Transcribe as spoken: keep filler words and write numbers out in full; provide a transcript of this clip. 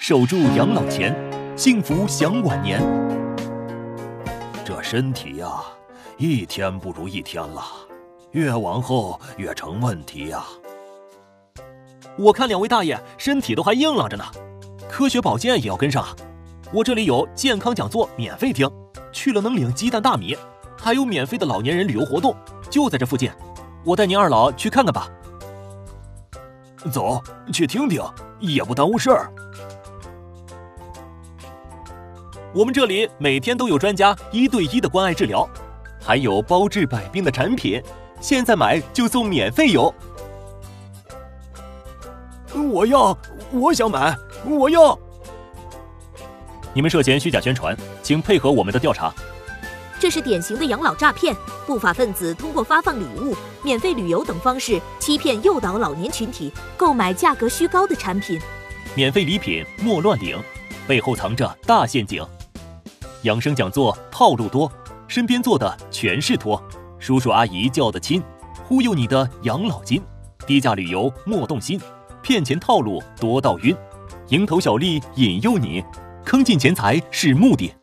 守住养老钱，幸福享晚年。 这身体呀、啊，一天不如一天了，越往后越成问题呀、啊。 我看两位大爷身体都还硬朗着呢，科学保健也要跟上啊！我这里有健康讲座免费听，去了能领鸡蛋大米，还有免费的老年人旅游活动，就在这附近。我带您二老去看看吧。 走，去听听，也不耽误事儿。 我们这里每天都有专家一对一的关爱治疗，还有包治百病的产品，现在买就送免费邮。 我要，我想买，我要。 你们涉嫌虚假宣传，请配合我们的调查。 这是典型的养老诈骗，不法分子通过发放礼物、免费旅游等方式欺骗诱导老年群体购买价格虚高的产品。 免费礼品莫乱领，背后藏着大陷阱。养生讲座套路多，身边坐的全是托，叔叔阿姨叫得亲，忽悠你的养老金。低价旅游莫动心，骗钱套路多到晕，蝇头小利引诱你，坑尽钱财是目的。